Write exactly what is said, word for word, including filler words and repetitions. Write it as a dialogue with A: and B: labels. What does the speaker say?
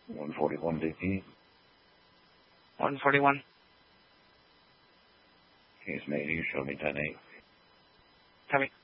A: one forty-one D P.
B: one forty-one.
A: Case made, you show me ten eight.
B: Copy.